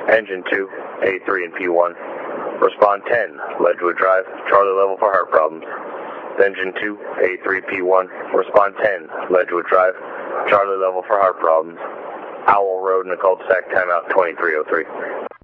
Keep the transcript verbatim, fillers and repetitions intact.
Engine two, A three and P one. Respond ten, Ledgewood Drive, Charlie level for heart problems. Engine two, A three P one. Respond ten, Ledgewood Drive, Charlie level for heart problems. Owl Road in the cul-de-sac, timeout twenty-three oh three.